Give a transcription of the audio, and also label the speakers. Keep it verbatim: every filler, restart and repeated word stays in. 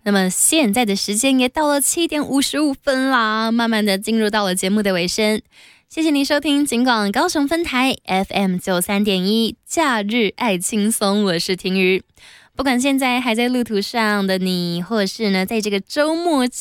Speaker 1: 那么现在的时间也到了七点五十五分啦，慢慢的进入到了节目的尾声。谢谢您收听警广高雄分台 F M 九三点一假日爱轻松，我是婷瑜。不管现在还在路途上的你，或者是呢在这个周末